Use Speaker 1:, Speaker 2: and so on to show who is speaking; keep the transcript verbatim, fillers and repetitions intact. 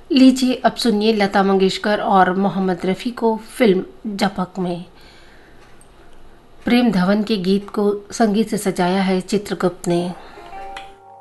Speaker 1: लीजिए अब सुनिए लता मंगेशकर और मोहम्मद रफ़ी को फिल्म झपक में। प्रेम धवन के गीत को संगीत से सजाया है चित्रगुप्त ने।